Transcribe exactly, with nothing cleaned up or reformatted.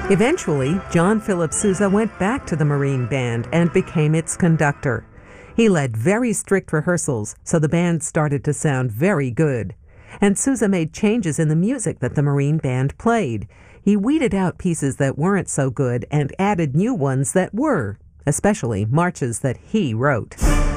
Eventually, John Philip Sousa went back to the Marine Band and became its conductor. He led very strict rehearsals, so the band started to sound very good. And Sousa made changes in the music that the Marine Band played. He weeded out pieces that weren't so good and added new ones that were, especially marches that he wrote.